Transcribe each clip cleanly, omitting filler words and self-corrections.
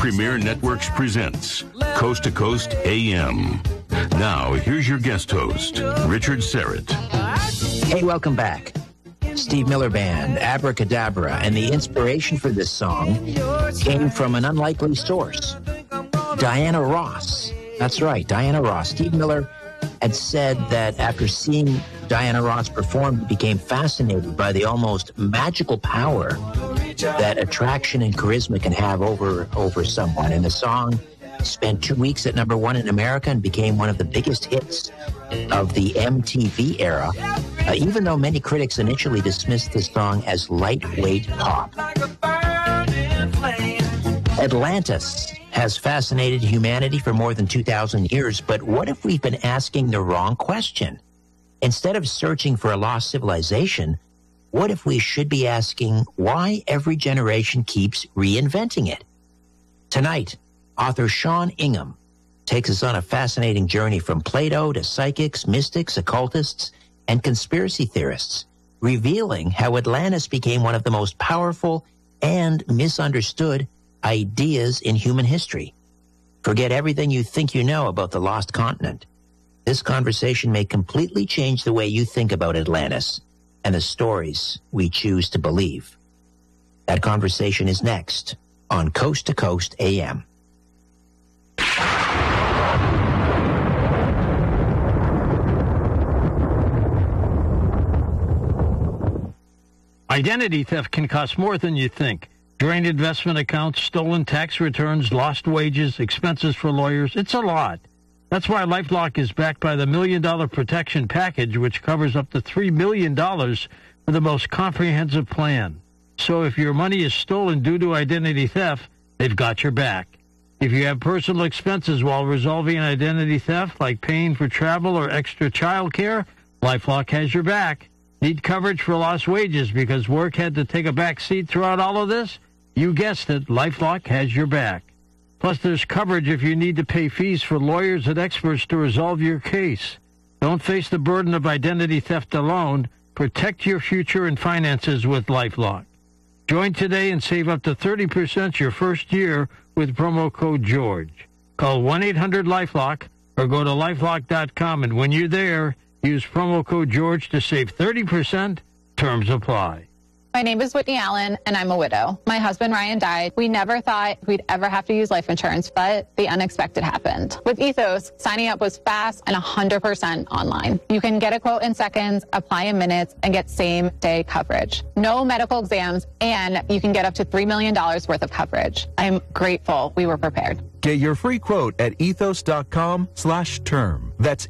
Premier Networks presents Coast to Coast AM. Now, here's your guest host, Richard Serrett. Hey, welcome back. Steve Miller Band, Abracadabra, and the inspiration for this song came from an unlikely source. Diana Ross. That's right, Diana Ross. Steve Miller had said that after seeing Diana Ross perform, he became fascinated by the almost magical power that attraction and charisma can have over someone. And the song spent 2 weeks at number one in America and became one of the biggest hits of the MTV era, even though many critics initially dismissed the song as lightweight pop. Atlantis has fascinated humanity for more than 2,000 years, but what if we've been asking the wrong question? Instead of searching for a lost civilization, what if we should be asking why every generation keeps reinventing it? Tonight, author Sean Ingham takes us on a fascinating journey from Plato to psychics, mystics, occultists, and conspiracy theorists, revealing how Atlantis became one of the most powerful and misunderstood ideas in human history. Forget everything you think you know about the lost continent. This conversation may completely change the way you think about Atlantis and the stories we choose to believe. That conversation is next on Coast to Coast AM. Identity theft can cost more than you think. Drained investment accounts, stolen tax returns, lost wages, expenses for lawyers. It's a lot. That's why LifeLock is backed by the $1 Million Protection Package, which covers up to $3 million for the most comprehensive plan. So if your money is stolen due to identity theft, they've got your back. If you have personal expenses while resolving identity theft, like paying for travel or extra child care, LifeLock has your back. Need coverage for lost wages because work had to take a back seat throughout all of this? You guessed it, LifeLock has your back. Plus, there's coverage if you need to pay fees for lawyers and experts to resolve your case. Don't face the burden of identity theft alone. Protect your future and finances with LifeLock. Join today and save up to 30% your first year with promo code GEORGE. Call 1-800-LifeLock or go to LifeLock.com, and when you're there, use promo code GEORGE to save 30%. Terms apply. My name is Whitney Allen, and I'm a widow. My husband, Ryan, died. We never thought we'd ever have to use life insurance, but the unexpected happened. With Ethos, signing up was fast and 100% online. You can get a quote in seconds, apply in minutes, and get same-day coverage. No medical exams, and you can get up to $3 million worth of coverage. I'm grateful we were prepared. Get your free quote at ethos.com/term. That's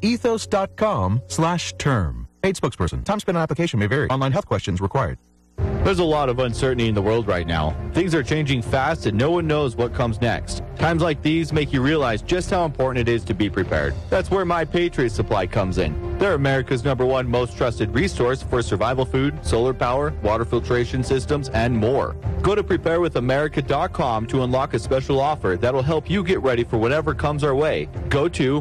ethos.com/term. Paid spokesperson. Time spent on application may vary. Online health questions required. There's a lot of uncertainty in the world right now. Things are changing fast and no one knows what comes next. Times like these make you realize just how important it is to be prepared. That's where My Patriot Supply comes in. They're America's #1 most trusted resource for survival food, solar power, water filtration systems, and more. Go to preparewithamerica.com to unlock a special offer that'll help you get ready for whatever comes our way. Go to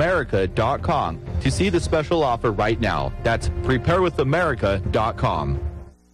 preparewithamerica.com to see the special offer right now. That's preparewithamerica.com.